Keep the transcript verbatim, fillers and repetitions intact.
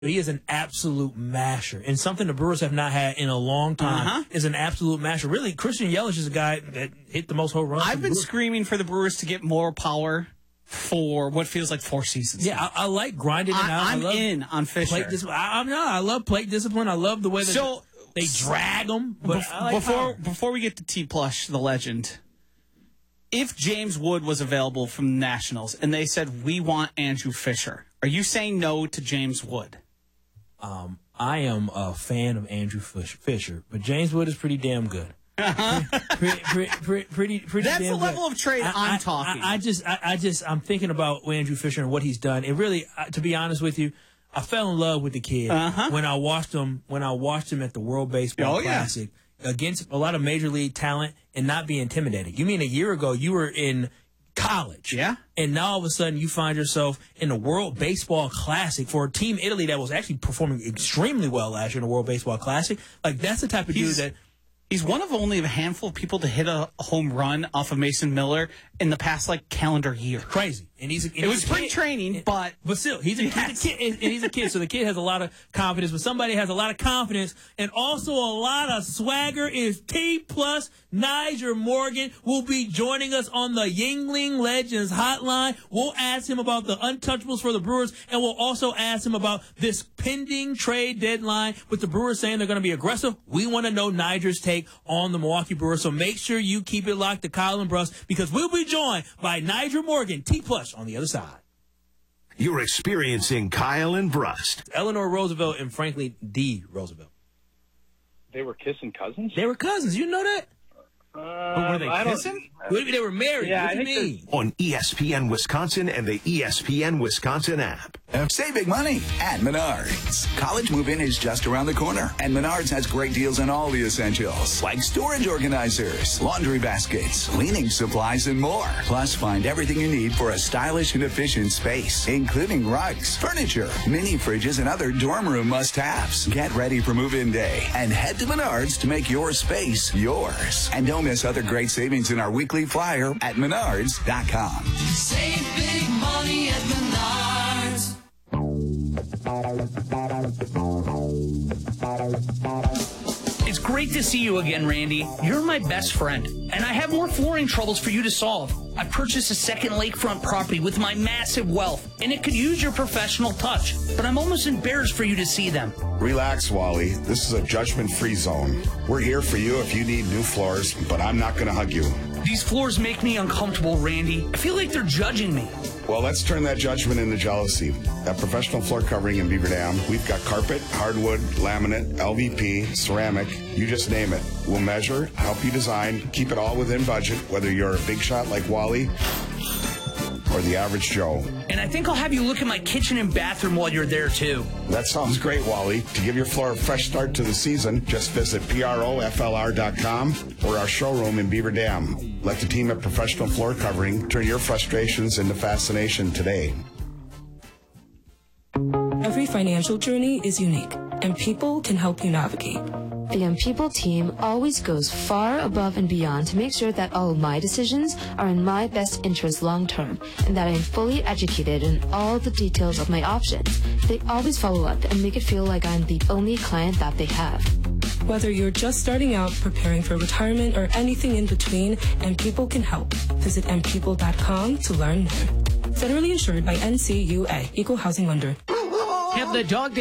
He is an absolute masher, and something the Brewers have not had in a long time uh-huh. is an absolute masher. Really, Christian Yelich is a guy that hit the most home runs. I've been Brewers. screaming for the Brewers to get more power for what feels like four seasons. Yeah, I, I like grinding it I, out. I'm I love in on Fisher. Plate dis- I, I'm not. I love plate discipline. I love the way that so, they drag them. But bef- I like before power. before we get to T. Plush, the legend, if James Wood was available from the Nationals and they said, we want Andrew Fisher, are you saying no to James Wood? Um, I am a fan of Andrew Fisher, but James Wood is pretty damn good. pretty, pretty, pretty, pretty, pretty That's damn the level good. of trade I, I'm I, talking. I, I just, I, I just, I'm thinking about Andrew Fisher and what he's done. And really, uh, to be honest with you, I fell in love with the kid uh-huh. when I watched him. When I watched him at the World Baseball oh, Classic yeah. against a lot of major league talent and not be intimidated. You mean a year ago you were in college, yeah, and now all of a sudden you find yourself in the World Baseball Classic for a Team Italy that was actually performing extremely well last year in the World Baseball Classic. Like, that's the type of he's, dude that he's one of only a handful of people to hit a home run off of Mason Miller in the past like calendar year. Crazy, and he's a, and it was he's spring kid, training, and, but but still he's a, yes. he's a kid, and, and he's a kid. So the kid has a lot of confidence, but somebody has a lot of confidence and also a lot of swagger. Is T plus Nyjer Morgan will be joining us on the Yingling Legends hotline. We'll ask him about the untouchables for the Brewers, and we'll also ask him about this pending trade deadline with the Brewers saying they're going to be aggressive. We want to know Nyjer's take on the Milwaukee Brewers, so make sure you keep it locked to Kyle and Bruss, because we'll be joined by Nyjer Morgan, T Plush, on the other side. You're experiencing Kyle and Brust. Eleanor Roosevelt and Franklin D. Roosevelt. They were kissing cousins? They were cousins. You know that? Uh, but were they I kissing? Maybe they were married. Yeah, what do I you think mean? On E S P N Wisconsin and the E S P N Wisconsin app. Save big money at Menards. College move-in is just around the corner, and Menards has great deals on all the essentials, like storage organizers, laundry baskets, cleaning supplies, and more. Plus, find everything you need for a stylish and efficient space, including rugs, furniture, mini fridges, and other dorm room must-haves. Get ready for move-in day and head to Menards to make your space yours. And don't miss other great savings in our weekly flyer at menards dot com. Save big money at Menards. It's great to see you again, Randy. You're my best friend, and I have more flooring troubles for you to solve. I purchased a second lakefront property with my massive wealth, and it could use your professional touch, but I'm almost embarrassed for you to see them. Relax, Wally. This is a judgment-free zone. We're here for you if you need new floors, but I'm not going to hug you. These floors make me uncomfortable, Randy. I feel like they're judging me. Well, let's turn that judgment into jealousy. At Professional Floor Covering in Beaver Dam, we've got carpet, hardwood, laminate, L V P, ceramic, you just name it. We'll measure, help you design, keep it all within budget, whether you're a big shot like Wally or the average Joe. And I think I'll have you look at my kitchen and bathroom while you're there, too. That sounds great, Wally. To give your floor a fresh start to the season, just visit P R O F L R dot com or our showroom in Beaver Dam. Let the team at Professional Floor Covering turn your frustrations into fascination today. Every financial journey is unique, and people can help you navigate. The Young People team always goes far above and beyond to make sure that all of my decisions are in my best interest long term, and that I am fully educated in all the details of my options. They always follow up and make it feel like I'm the only client that they have. Whether you're just starting out, preparing for retirement, or anything in between, M People can help. Visit m people dot com to learn more. Federally insured by N C U A, Equal Housing Lender. Have the dog